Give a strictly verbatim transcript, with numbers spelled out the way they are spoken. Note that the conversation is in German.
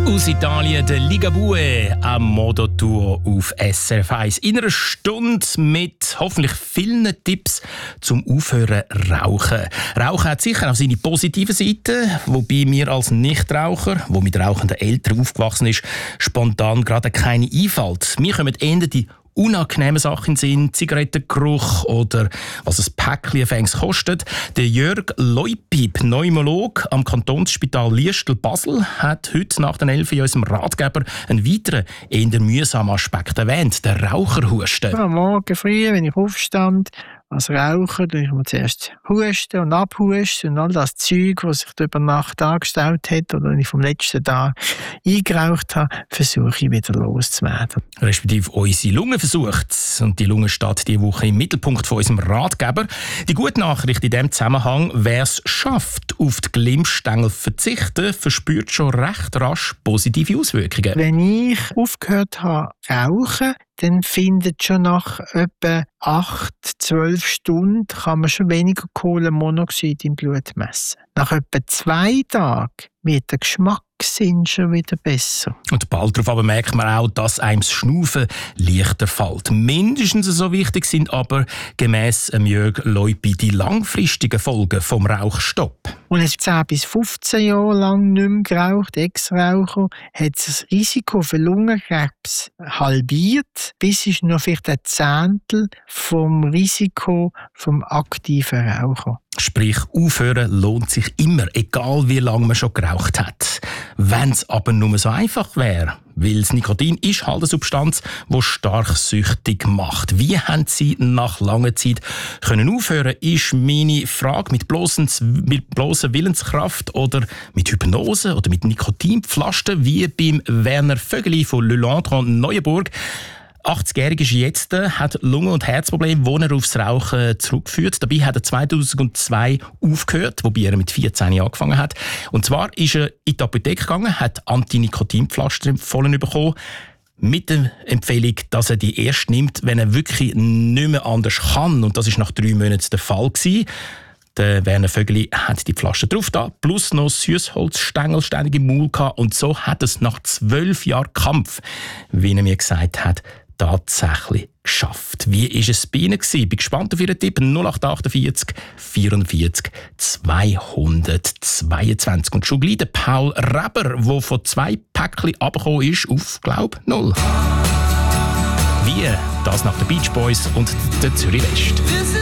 Aus Italien, der Ligabue am Modo Tour auf S R F eins. In einer Stunde mit hoffentlich vielen Tipps zum Aufhören rauchen. Rauchen hat sicher auch seine positiven Seiten, wobei mir als Nichtraucher, der mit rauchenden Eltern aufgewachsen ist, spontan gerade keine einfällt. Mir kommen eher die unangenehme Sachen in den Sinn, Zigarettengeruch oder was ein Päckchen fängs kostet. Der Jörg Leupi, Pneumolog am Kantonsspital Liestal-Basel, hat heute nach den elf in unserem Ratgeber einen weiteren, eher mühsamen Aspekt erwähnt, den Raucherhusten. Am Morgen früh, wenn ich aufstand, als Raucher, dann ich mir zuerst husten und abhusten und all das Zeug, das sich über Nacht angestaut hat oder ich vom letzten Tag eingeraucht habe, versuche ich wieder loszuwerden. Respektive unsere Lunge versucht es. Und die Lunge steht diese Woche im Mittelpunkt von unserem Ratgeber. Die gute Nachricht in diesem Zusammenhang: wer es schafft, auf die Glimmstängel zu verzichten, verspürt schon recht rasch positive Auswirkungen. Wenn ich aufgehört habe zu rauchen, dann findet schon nach etwa acht, zwölf Stunden kann man schon weniger Kohlenmonoxid im Blut messen. Nach etwa zwei Tagen wird der Geschmackssinn schon wieder besser. Und bald darauf aber merkt man auch, dass einem das Schnaufen leichter fällt. Mindestens so wichtig sind aber gemäss Jörg Leupi die langfristigen Folgen vom Rauchstopp. Und es zehn bis fünfzehn Jahre lang nicht mehr geraucht, Ex-Raucher, hat das Risiko für Lungenkrebs halbiert, bis ist noch vielleicht ein Zehntel vom Risiko vom aktiven Raucher. Sprich, aufhören lohnt sich immer, egal wie lange man schon geraucht hat. Wenn es aber nur so einfach wäre, weil das Nikotin ist halt eine Substanz, die stark süchtig macht. Wie haben Sie nach langer Zeit können aufhören, ist meine Frage. Mit bloßer mit bloßer Willenskraft oder mit Hypnose oder mit Nikotinpflaster, wie beim Werner Vögeli von Le Landron Neuenburg. achtzigjährig ist jetzt, hat Lungen- und Herzprobleme, wo er aufs Rauchen zurückführt. Dabei hat er zweitausendzwei aufgehört, wobei er mit vierzehn angefangen hat. Und zwar ist er in die Apotheke gegangen, hat Anti-Nikotin-Pflaster empfohlen bekommen, mit der Empfehlung, dass er die erst nimmt, wenn er wirklich nicht mehr anders kann. Und das ist nach drei Monaten der Fall gewesen. Der Werner Vögeli hat die Flasche drauf da, plus noch Süßholzstängel ständig im Maul gehabt. Und so hat es nach zwölf Jahren Kampf, wie er mir gesagt hat, tatsächlich geschafft. Wie war es bei Ihnen? Ich bin gespannt auf Ihren Tipp. null acht achtundvierzig vierundvierzig zweihundertzweiundzwanzig. Und schon gleich der Paul Reber, der von zwei Päckchen abgekommen ist, auf, glaube ich, null. Wie? Das nach den Beach Boys und der Zürich West.